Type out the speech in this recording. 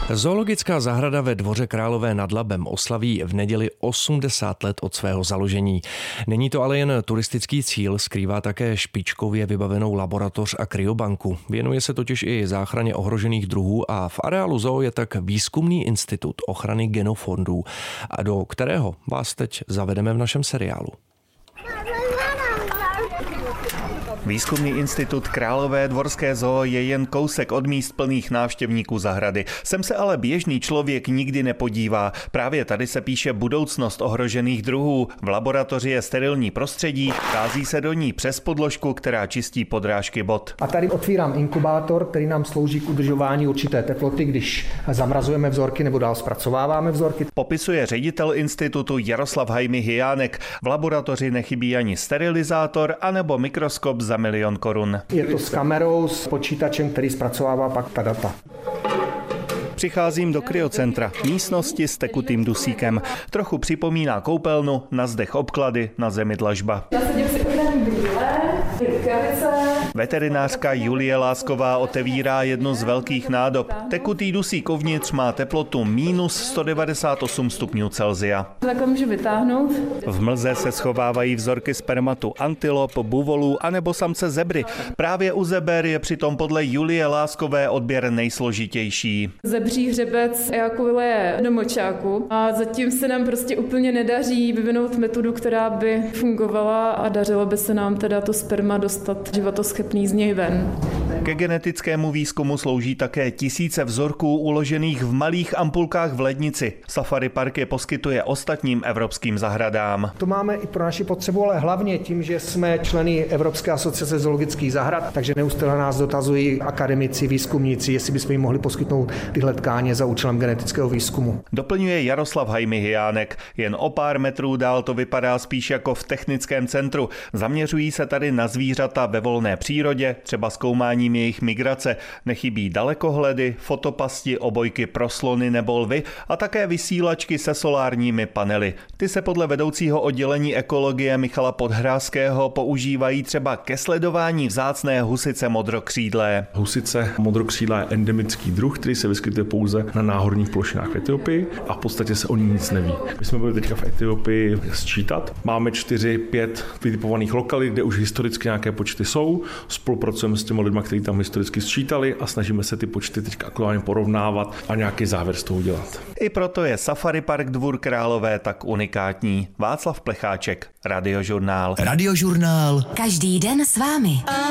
Zoologická zahrada ve Dvoře Králové nad Labem oslaví v neděli 80 let od svého založení. Není to ale jen turistický cíl, skrývá také špičkově vybavenou laboratoř a kryobanku. Věnuje se totiž i záchraně ohrožených druhů a v areálu zoo je tak výzkumný institut ochrany genofondů, a do kterého vás teď zavedeme v našem seriálu. Výzkumný institut Králové dvorské zoo je jen kousek od míst plných návštěvníků zahrady. Sem se ale běžný člověk nikdy nepodívá. Právě tady se píše budoucnost ohrožených druhů. V laboratoři je sterilní prostředí, vchází se do ní přes podložku, která čistí podrážky bot. A tady otvírám inkubátor, který nám slouží k udržování určité teploty, když zamrazujeme vzorky nebo dál zpracováváme vzorky. Popisuje ředitel institutu Jaroslav Hajmy-Hyjánek. V laboratoři nechybí ani sterilizátor anebo mikroskop za 1 000 000 korun. Je to s kamerou, s počítačem, který zpracovává pak ta data. Přicházím do kryocentra, místnosti s tekutým dusíkem. Trochu připomíná koupelnu, na zdech obklady, na zemi dlažba. Veterinářka Julie Lásková otevírá jednu z velkých nádob. Tekutý dusík uvnitř má teplotu minus 198 stupňů Celsia. Takhle můžu vytáhnout. V mlze se schovávají vzorky spermatu antilop, buvolů anebo samce zebry. Právě u zeber je přitom podle Julie Láskové odběr nejsložitější. Zebří hřebec ejakuluje do močáku a zatím se nám prostě úplně nedaří vyvinout metodu, která by fungovala a dařilo by se nám teda to sperma dostat životoschopný z něj ven. Ke genetickému výzkumu slouží také tisíce vzorků uložených v malých ampulkách v lednici. Safari Park je poskytuje ostatním evropským zahradám. To máme i pro naši potřebu, ale hlavně tím, že jsme členy Evropské asociace zoologických zahrad, takže neustále nás dotazují akademici, výzkumníci, jestli bychom jim mohli poskytnout tyhle tkáně za účelem genetického výzkumu. Doplňuje Jaroslav Hajmy-Hyjánek. Jen o pár metrů dál to vypadá spíš jako v technickém centru. Zaměřují se tady na zvířata ve volné přírodě, třeba zkoumáním jejich migrace. Nechybí dalekohledy, fotopasti, obojky pro slony nebo lvy a také vysílačky se solárními panely. Ty se podle vedoucího oddělení ekologie Michala Podhrázkého používají třeba ke sledování vzácné husice modrokřídlé. Husice modrokřídlá je endemický druh, který se vyskytuje pouze na náhorních plošinách v Etiopii a v podstatě se o ní nic neví. My jsme byli teďka v Etiopii sčítat. Máme 4-5 vytipovaných lokalit, kde už historicky nějaké počty jsou. Spolupracujeme s těmi lidmi, kteří tam historicky sčítali a snažíme se ty počty teďka aktuálně porovnávat a nějaký závěr z toho udělat. I proto je Safari Park Dvůr Králové tak unikátní. Václav Plecháček, Radiožurnál. Radiožurnál. Každý den s vámi.